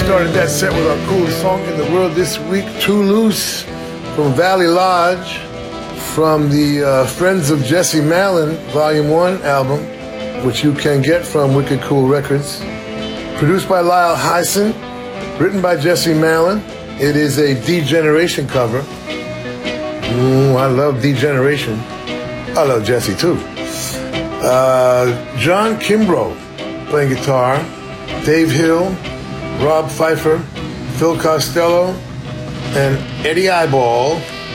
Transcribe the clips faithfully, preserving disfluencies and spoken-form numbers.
started that set with our coolest song in the world this week, Too Loose, from Valley Lodge, from the uh, Friends of Jesse Malin, Volume one album, which you can get from Wicked Cool Records. Produced by Lyle Hyson, written by Jesse Malin. It is a D-Generation cover. Mm, I love D-Generation. I love Jesse, too. Uh, John Kimbrough playing guitar, Dave Hill, Rob Pfeiffer, Phil Costello, and Eddie Eyeball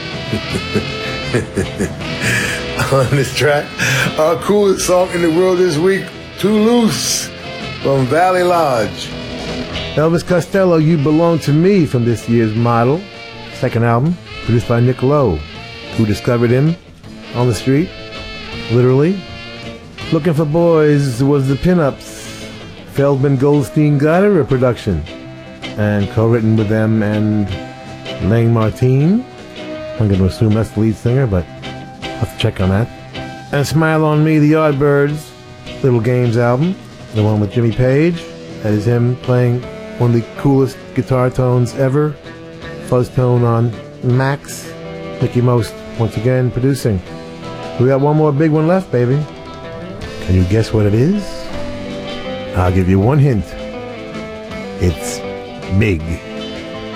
on this track. Our coolest song in the world this week, Too Loose, from Valley Lodge. Elvis Costello, You Belong to Me, from this year's Model, second album, produced by Nick Lowe, who discovered him on the street, literally. Looking for Boys was the Pinups. Feldman Goldstein Geiderer production, and co-written with them and Lang Martin. I'm going to assume that's the lead singer, but I'll have to check on that. And Smile on Me, the Yardbirds, Little Games album, the one with Jimmy Page. That is him playing one of the coolest guitar tones ever. Fuzz tone on Max. Mickey Most, once again, producing. We got one more big one left, baby. Can you guess what it is? I'll give you one hint. It's big.